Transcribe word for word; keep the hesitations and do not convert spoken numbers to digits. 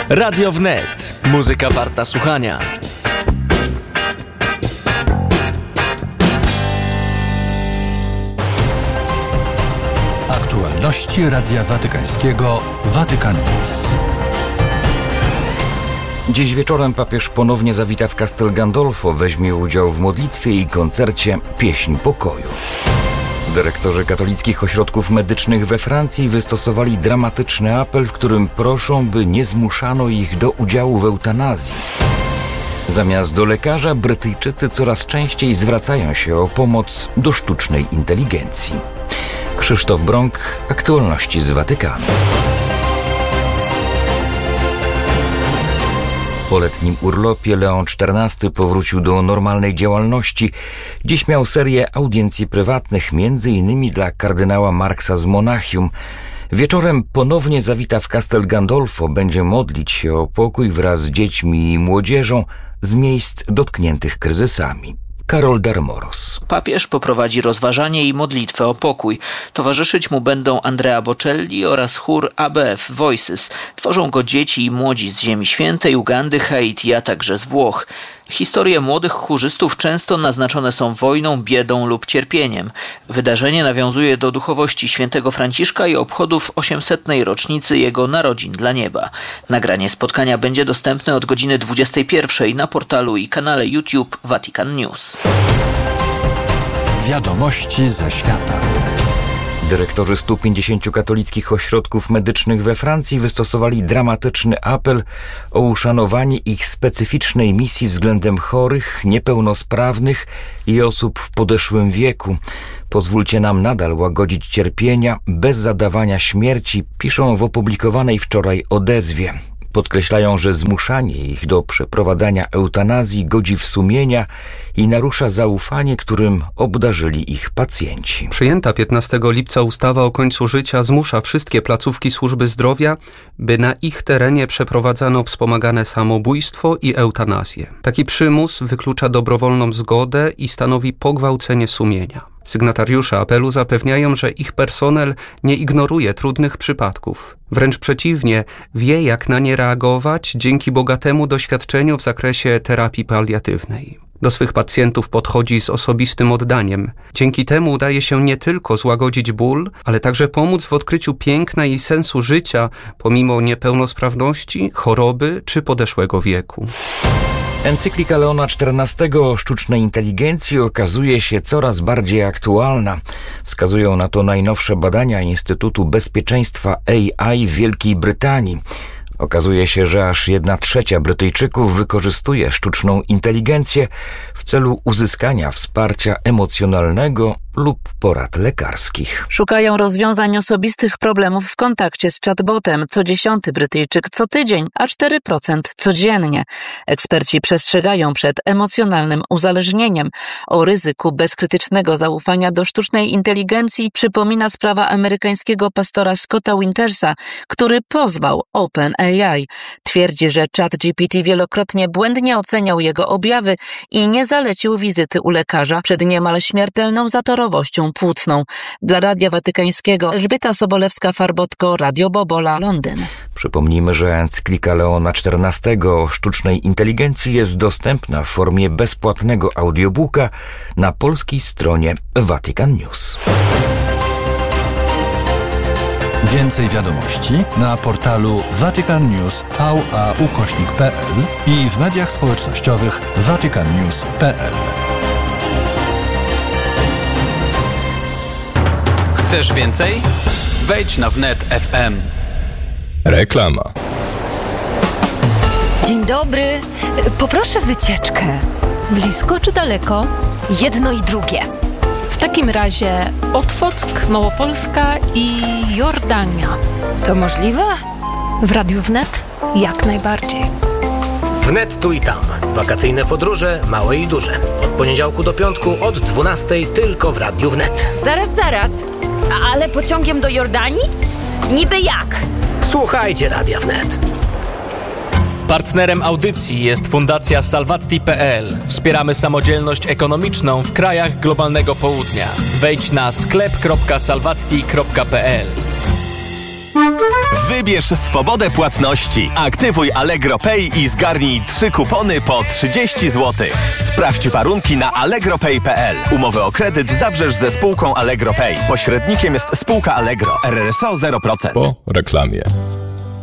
Radio Wnet. Muzyka warta słuchania. Aktualności Radia Watykańskiego Vatican News. Dziś wieczorem papież ponownie zawita w Castel Gandolfo, weźmie udział w modlitwie i koncercie Pieśń Pokoju. Dyrektorzy katolickich ośrodków medycznych we Francji wystosowali dramatyczny apel, w którym proszą, by nie zmuszano ich do udziału w eutanazji. Zamiast do lekarza, Brytyjczycy coraz częściej zwracają się o pomoc do sztucznej inteligencji. Krzysztof Brąk, aktualności z Watykanu. Po letnim urlopie Leon czternasty powrócił do normalnej działalności. Dziś miał serię audiencji prywatnych, między innymi dla kardynała Marksa z Monachium. Wieczorem ponownie zawita w Castel Gandolfo, będzie modlić się o pokój wraz z dziećmi i młodzieżą z miejsc dotkniętych kryzysami. Karol Darmoros. Papież poprowadzi rozważanie i modlitwę o pokój. Towarzyszyć mu będą Andrea Bocelli oraz chór A B F Voices. Tworzą go dzieci i młodzi z Ziemi Świętej, Ugandy, Haiti, a także z Włoch. Historie młodych chórzystów często naznaczone są wojną, biedą lub cierpieniem. Wydarzenie nawiązuje do duchowości świętego Franciszka i obchodów osiemsetnej rocznicy jego narodzin dla nieba. Nagranie spotkania będzie dostępne od godziny dwudziestej pierwszej na portalu i kanale YouTube Vatican News. Wiadomości ze świata. Dyrektorzy stu pięćdziesięciu katolickich ośrodków medycznych we Francji wystosowali dramatyczny apel o uszanowanie ich specyficznej misji względem chorych, niepełnosprawnych i osób w podeszłym wieku. Pozwólcie nam nadal łagodzić cierpienia bez zadawania śmierci, piszą w opublikowanej wczoraj odezwie. Podkreślają, że zmuszanie ich do przeprowadzania eutanazji godzi w sumienia i narusza zaufanie, którym obdarzyli ich pacjenci. Przyjęta piętnastego lipca ustawa o końcu życia zmusza wszystkie placówki służby zdrowia, by na ich terenie przeprowadzano wspomagane samobójstwo i eutanazję. Taki przymus wyklucza dobrowolną zgodę i stanowi pogwałcenie sumienia. Sygnatariusze apelu zapewniają, że ich personel nie ignoruje trudnych przypadków. Wręcz przeciwnie, wie, jak na nie reagować dzięki bogatemu doświadczeniu w zakresie terapii paliatywnej. Do swych pacjentów podchodzi z osobistym oddaniem. Dzięki temu udaje się nie tylko złagodzić ból, ale także pomóc w odkryciu piękna i sensu życia pomimo niepełnosprawności, choroby czy podeszłego wieku. Encyklika Leona czternastego o sztucznej inteligencji okazuje się coraz bardziej aktualna. Wskazują na to najnowsze badania Instytutu Bezpieczeństwa A I w Wielkiej Brytanii. Okazuje się, że aż jedna trzecia Brytyjczyków wykorzystuje sztuczną inteligencję w celu uzyskania wsparcia emocjonalnego lub porad lekarskich. Szukają rozwiązań osobistych problemów w kontakcie z chatbotem. Co dziesiąty Brytyjczyk co tydzień, a cztery procent codziennie. Eksperci przestrzegają przed emocjonalnym uzależnieniem. O ryzyku bezkrytycznego zaufania do sztucznej inteligencji przypomina sprawa amerykańskiego pastora Scotta Wintersa, który pozwał OpenAI. Twierdzi, że ChatGPT wielokrotnie błędnie oceniał jego objawy i nie zalecił wizyty u lekarza przed niemal śmiertelną zatorowością płucną. Dla Radia Watykańskiego Elżbieta Sobolewska-Farbotko, Radio Bobola, Londyn. Przypomnijmy, że encyklika Leona czternastego o sztucznej inteligencji jest dostępna w formie bezpłatnego audiobooka na polskiej stronie Vatican News. Więcej wiadomości na portalu Vatican News V A ukośnik P L i w mediach społecznościowych vatican news kropka p l. Chcesz więcej? Wejdź na wnet kropka f m. Reklama. Dzień dobry. Poproszę wycieczkę. Blisko czy daleko? Jedno i drugie. W takim razie Otwock, Małopolska i Jordania. To możliwe? W Radiu Wnet jak najbardziej. Wnet tu i tam. Wakacyjne podróże, małe i duże. Od poniedziałku do piątku od dwunastej tylko w Radiu Wnet. Zaraz, zaraz. Ale pociągiem do Jordanii? Niby jak? Słuchajcie Radia Wnet. Partnerem audycji jest Fundacja Salvatti kropka p l. Wspieramy samodzielność ekonomiczną w krajach globalnego południa. Wejdź na sklep kropka salvatti kropka p l. Wybierz swobodę płatności. Aktywuj Allegro Pay i zgarnij trzy kupony po trzydzieści złotych. Sprawdź warunki na allegro pay kropka p l. Umowę o kredyt zawrzesz ze spółką Allegro Pay. Pośrednikiem jest spółka Allegro. R R S O zero procent. Po reklamie.